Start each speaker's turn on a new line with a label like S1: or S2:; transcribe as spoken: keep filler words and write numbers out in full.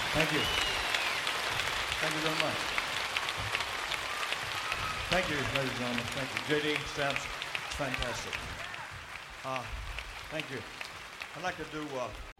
S1: Thank you. Thank you very much. Thank you, ladies and gentlemen. Thank you. J D, Stamps, fantastic. Uh, thank you. I'd like to do uh,